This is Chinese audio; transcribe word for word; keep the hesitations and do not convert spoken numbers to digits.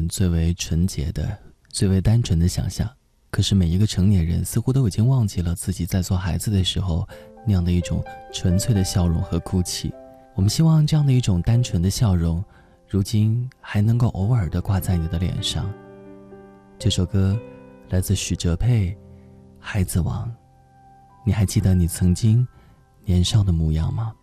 们最为纯洁的、最为单纯的想象。可是每一个成年人似乎都已经忘记了自己在做孩子的时候那样的一种纯粹的笑容和哭泣。我们希望这样的一种单纯的笑容，如今还能够偶尔地挂在你的脸上。这首歌来自许哲佩，《孩子王》。你还记得你曾经年少的模样吗？